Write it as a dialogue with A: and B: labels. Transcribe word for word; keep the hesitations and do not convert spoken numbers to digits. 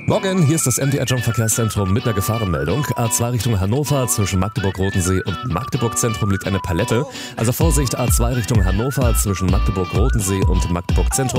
A: Morgen, hier ist das M D R-Jump-Verkehrszentrum mit einer Gefahrenmeldung. A zwei Richtung Hannover, zwischen Magdeburg-Rotensee und Magdeburg-Zentrum liegt eine Palette. Also Vorsicht, A zwei Richtung Hannover, zwischen Magdeburg-Rotensee und Magdeburg-Zentrum.